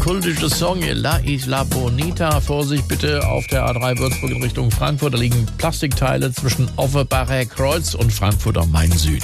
kultische Song La Isla Bonita. Vorsicht bitte auf der A3 Würzburg in Richtung Frankfurt. Da liegen Plastikteile zwischen Offenbacher Kreuz und Frankfurt am Main Süd.